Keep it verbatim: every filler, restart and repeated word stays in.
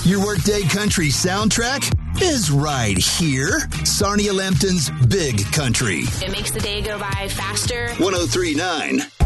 Your workday country soundtrack is right here. Sarnia Lambton's Big Country. It makes the day go by faster. one oh three point nine